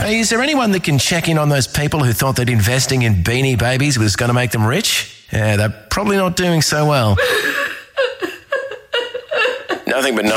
Hey, is there anyone that can check in on those people who thought that investing in Beanie Babies was going to make them rich? Yeah, they're probably not doing so well. Nothing but